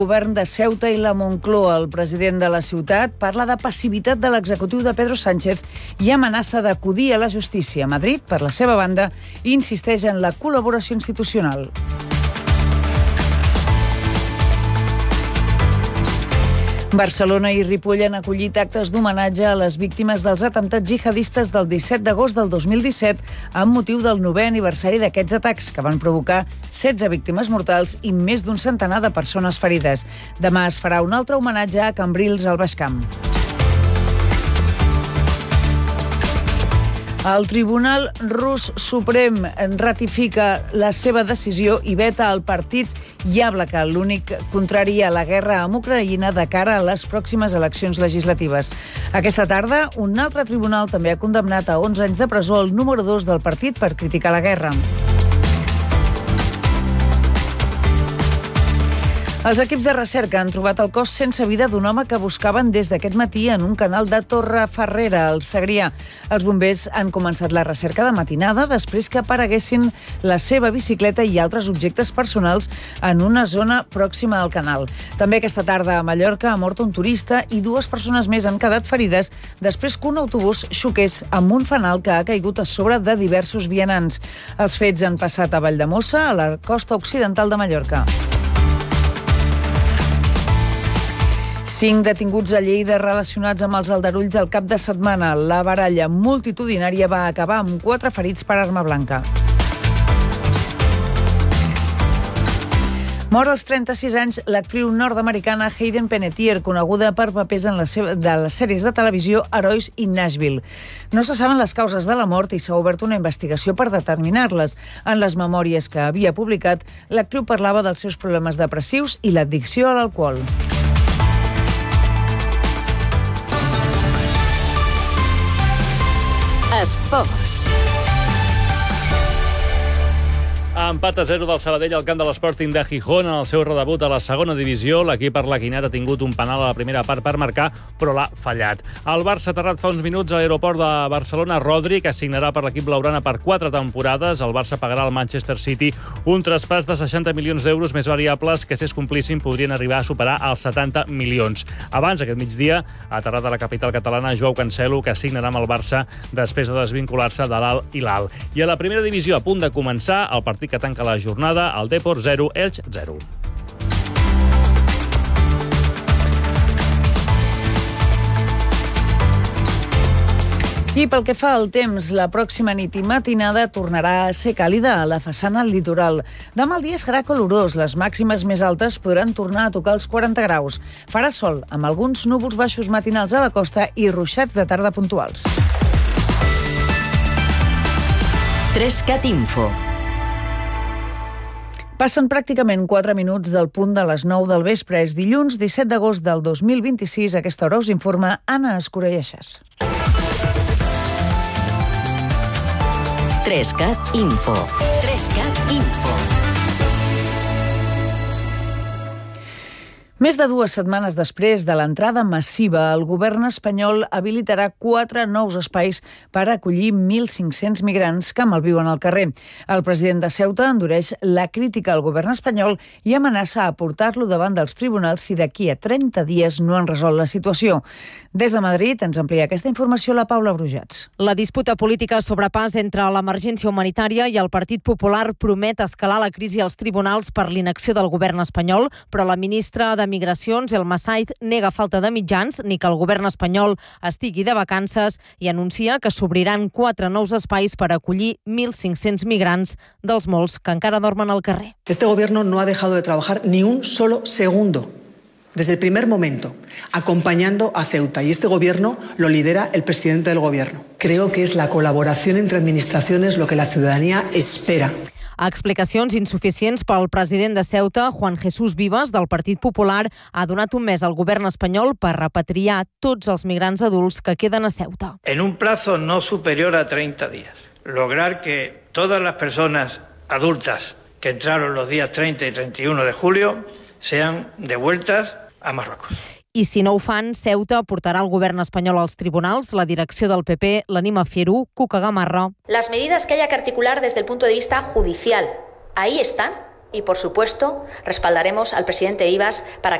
Govern de Ceuta i la Moncloa. El president de la ciutat parla de passivitat de l'executiu de Pedro Sánchez i amenaça d'acudir a la justícia. Madrid, per la seva banda, insisteix en la col·laboració institucional. Barcelona i Ripoll han acollit actes d'homenatge a les víctimes dels atemptats jihadistes del 17 d'agost del 2017 amb motiu del 9è aniversari d'aquests atacs, que van provocar 16 víctimes mortals i més d'un centenar de persones ferides. Demà es farà un altre homenatge a Cambrils, al Baix Camp. El Tribunal Rus Suprem ratifica la seva decisió i veta el partit Yablaka, l'únic contrari a la guerra amb Ucraïna de cara a les pròximes eleccions legislatives. Aquesta tarda, un altre tribunal també ha condemnat a 11 anys de presó el número 2 del partit per criticar la guerra. Els equips de recerca han trobat el cos sense vida d'un home que buscaven des d'aquest matí en un canal de Torrefarrera, al Segrià. Els bombers han començat la recerca de matinada després que apareguessin la seva bicicleta i altres objectes personals en una zona pròxima al canal. També aquesta tarda a Mallorca ha mort un turista i 2 persones més han quedat ferides després que un autobús xoqués amb un fanal que ha caigut a sobre de diversos vianants. Els fets han passat a Valldemossa, a la costa occidental de Mallorca. 5 detinguts a Lleida relacionats amb els aldarulls del cap de setmana. La baralla multitudinària va acabar amb 4 ferits per arma blanca. Mor als 36 anys l'actriu nord-americana Hayden Panettiere, coneguda per papers en de les sèries de televisió Herois i Nashville. No se saben les causes de la mort i s'ha obert una investigació per determinar-les. En les memòries que havia publicat, l'actriu parlava dels seus problemes depressius i l'addicció a l'alcohol. Esports. Empat a 0 del Sabadell al camp de l'Sporting de Gijón en el seu redebut a la segona divisió. L'equip arlequinat ha tingut un penal a la primera part per marcar, però l'ha fallat. El Barça ha aterrat fa uns minuts a l'aeroport de Barcelona. Rodri, que signarà per l'equip blaugrana per 4 temporades. El Barça pagarà al Manchester City un traspàs de 60 milions d'euros més variables que, si es complissin, podrien arribar a superar els 70 milions. Abans, aquest migdia, ha aterrat a la capital catalana Joao Cancelo, que signarà amb el Barça després de desvincular-se de l'Al-Hilal. I a la primera divisió, a punt de començar, el partit que tanca la jornada, el Depor 0, Elx 0. I pel que fa al temps, la pròxima nit i matinada tornarà a ser càlida a la façana litoral. Demà el dia serà calorós, les màximes més altes podran tornar a tocar els 40 graus. Farà sol, amb alguns núvols baixos matinals a la costa i ruixats de tarda puntuals. 3CAT Info. Passen pràcticament 4 minuts del punt de les 9 del vespre. És dilluns 17 d'agost del 2026. A aquesta hora us informa Anna Escurelleixas. 3CAT Info. 3CAT Info. Més de 2 setmanes després de l'entrada massiva, el govern espanyol habilitarà 4 nous espais per acollir 1.500 migrants que malviuen al carrer. El president de Ceuta endureix la crítica al govern espanyol i amenaça a portar-lo davant dels tribunals si d'aquí a 30 dies no han resolt la situació. Des de Madrid ens amplia aquesta informació la Paula Brujats. La disputa política sobre pas entre l'emergència humanitària i el Partit Popular promet escalar la crisi als tribunals per l'inacció del govern espanyol, però la ministra de Migracions, Elma Said, nega falta de mitjans ni que el govern espanyol estigui de vacances i anuncia que s'obriran 4 nous espais per acollir 1.500 migrants dels molts que encara dormen al carrer. Este gobierno no ha dejado de trabajar ni un solo segundo desde el primer momento, acompañando a Ceuta. Y este gobierno lo lidera el presidente del gobierno. Creo que es la colaboración entre administraciones lo que la ciudadanía espera. Explicacions insuficients pel president de Ceuta, Juan Jesús Vives, del Partit Popular, ha donat un mes al govern espanyol per repatriar tots els migrants adults que queden a Ceuta. En un plazo no superior a 30 días, lograr que todas las personas adultas que entraron los días 30 y 31 de julio sean devueltas a Marruecos. I si no ho fan, Ceuta portarà el govern espanyol als tribunals. La direcció del PP l'anima a fer-ho. Cuca Gamarra. Las medidas que haya que articular desde el punto de vista judicial, ahí están Y, por supuesto, respaldaremos al presidente Ibas para